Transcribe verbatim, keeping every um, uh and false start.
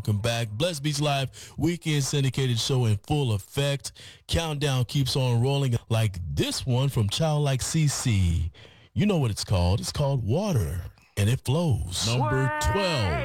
Welcome back. Blessed Beats Live weekend syndicated show in full effect. Countdown keeps on rolling like this one from Childlike C C. You know what it's called. It's called Water, and it flows. Number twelve.